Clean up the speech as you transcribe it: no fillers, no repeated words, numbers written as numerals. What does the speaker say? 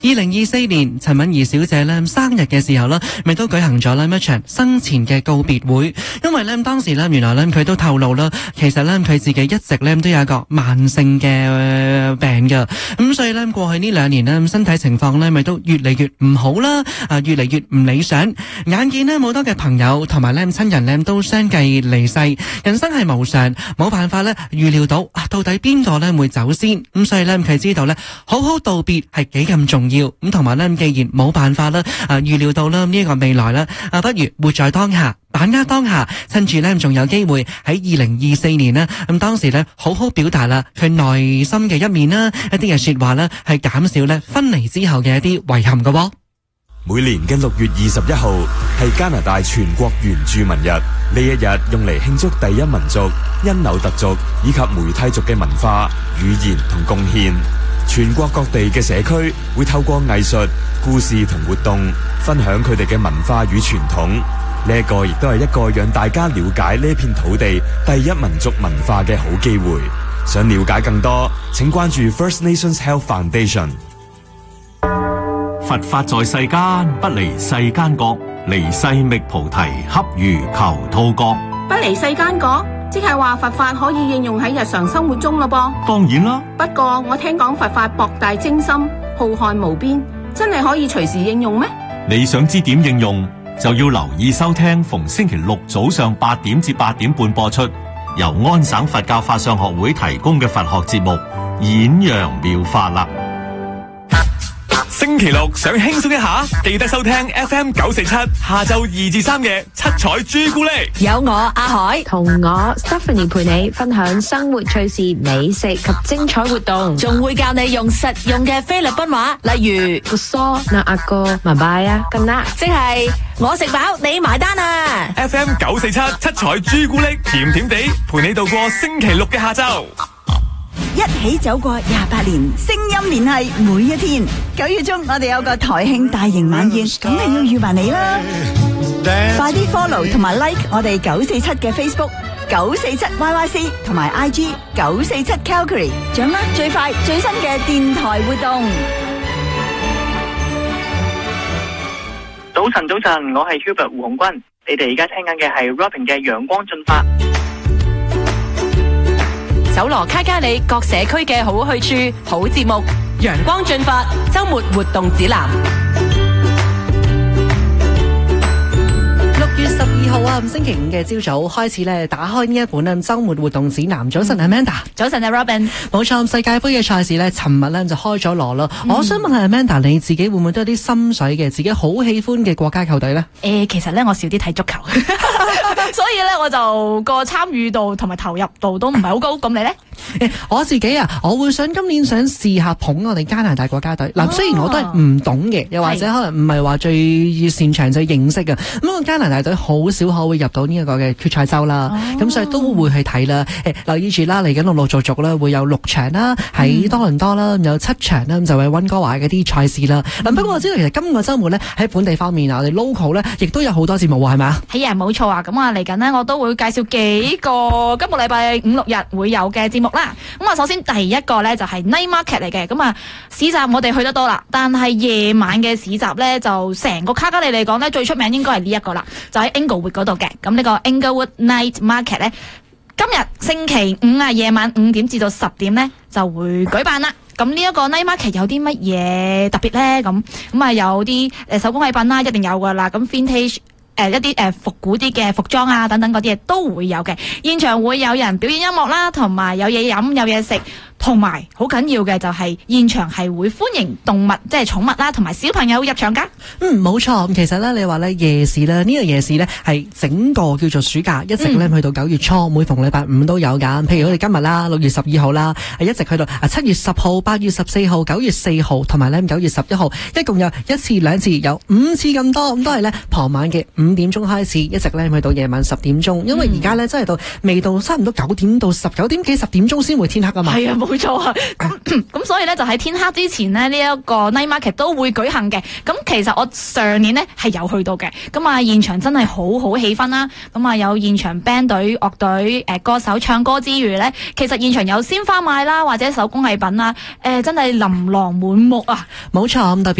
2024年陳敏儀小姐咧生日嘅時候咧，咪都舉行咗咧一場生前嘅告別會。因為咧當時咧原來咧佢都透露啦，其實咧佢自己一直咧都有一個慢性嘅病嘅，咁所以咧過去呢2年咧身體情況咧咪都越嚟越唔好啦，越嚟越唔理想。眼見咧好多嘅朋友同埋咧親人咧都相繼離世，人生係無常，冇辦法咧預料到到底邊個咧會走先。咁所以咧佢知道咧好好道別係幾咁重要。咁同埋咧，既然冇辦法啦，預料到啦呢個未來啦，不如活在當下，把握當下，趁住咧仲有機會喺2024年啦，咁當時咧好好表達啦佢內心嘅一面啦，一啲嘅說話啦，係減少咧分離之後嘅一啲遺憾嘅。 每年嘅6月21號係加拿大全國原住民日，呢一日用嚟慶祝第一民族、因紐特族以及梅蒂族嘅文化、語言同貢獻。全國各地嘅社區會透過藝術、故事同活動分享佢哋嘅文化與傳統，呢一個亦都係一個讓大家了解呢片土地第一民族文化嘅好機會。想了解更多，請關注 First Nations Health Foundation。 佛法在世間，不離世間覺，離世覓菩提，恰如求兔角。 不離世間覺，即係話佛法可以應用喺日常生活中咯噃。 當然啦， 不過我聽講佛法博大精深，浩瀚無邊，真係可以隨時應用咩？ 你想知點應用，就要留意收聽逢星期六早上8點至8點半播出，由安省佛教法相學會提供嘅佛學節目《演揚妙法》啦。 星期六想輕鬆一下，記得收聽 FM 947下晝2至3嘅七彩朱古力。 有我阿海同我 Stephanie 陪你分享生活趣事、美食及精彩活動，仲會教你用實用嘅菲律賓話，例如Gusto na ako mabaya ka na，即係我食飽你埋單啊。 FM 947七彩朱古力，甜甜地陪你度過星期六嘅下晝。 一起走過28年，聲音聯繫每一天。9月中我哋有個台慶大型晚宴，梗係要預埋你啦！快啲 follow 同埋 like 我哋947嘅 Facebook 947YYC 同埋 IG 947 Calgary， 掌握最快最新嘅電台活動。 早晨，我係 Hubert 胡鴻鈞，你哋而家聽緊嘅係 Robin 嘅陽光進發。 搜羅卡加里各社區嘅好去處、好節目，陽光進發週末活動指南。 6月12號啊，星期5嘅朝早開始咧，打開呢一本週末活動指南。早晨，Amanda。 早晨啊 ，Robin。 冇錯，世界盃嘅賽事咧，尋日咧就開咗鑼啦。我想問下 Amanda，你自己會唔會都有啲心水嘅，自己好喜歡嘅國家球隊咧？ 其實咧我少啲睇足球，所以咧我就個參與度同埋投入度都唔係好高。咁你咧？ 我自己啊，我會今年想試下捧我哋加拿大國家隊。嗱，雖然我都係唔懂嘅，又或者可能唔係話最擅長最認識嘅。咁加拿大隊好少可會入到呢一個嘅決賽周啦。咁所以都會去睇啦。留意住啦，嚟緊陸陸續續啦，會有6場啦，喺多倫多啦，有7場啦，咁就係溫哥華嗰啲賽事啦。不過我知道其實今個週末咧喺本地方面啊，我哋 local 咧亦都有好多節目喎，係咪啊？ 係啊，冇錯啊。咁啊嚟緊呢，我都會介紹幾個今個禮拜5、6日會有嘅節目啦。咁啊，首先第一個咧就係 Night Market 嚟嘅。咁啊，市集我哋去得多啦，但係夜晚嘅市集咧就成個卡加里嚟講咧最出名應該係呢一個啦，就喺 Inglewood 嗰度嘅。咁呢個 Inglewood Night Market 咧，今日星期5啊，夜晚5點至到10點咧就會舉辦啦。咁呢一個 Night Market 有啲乜嘢特別咧？咁啊有啲手工藝品啦，一定有噶啦。咁 Vintage。一啲復古啲嘅服裝啊，等等嗰啲嘢都會有嘅。現場會有人表演音樂啦，同埋有嘢飲有嘢食，同埋好緊要嘅就係現場係會歡迎動物，即係寵物啦，同埋小朋友入場噶。 冇錯。其實咧，你話咧夜市咧，呢個夜市咧係整個叫做暑假，一直咧去到9月初，每逢禮拜5都有噶。譬如我哋今日啦，6月12號啦，一直去到7月10號、8月14號、9月4號，同埋咧9月11號，一共有1次、2次，有5次咁多。咁都係咧傍晚嘅5點鐘開始，一直咧去到夜晚10點鐘。因為而家咧真係未到差唔多9點到19點幾10點鐘先會天黑啊嘛。 係啊，冇冇錯啊！咁所以咧就喺天黑之前呢，呢一個 night market 都會舉行嘅。咁其實我上年呢係有去到嘅，咁啊現場真係好氣氛啦。咁啊有現場 band 隊、樂隊、歌手唱歌之餘呢，其實現場有鮮花賣啦，或者手工藝品啦，真係琳琅滿目啊！ 冇錯，咁特別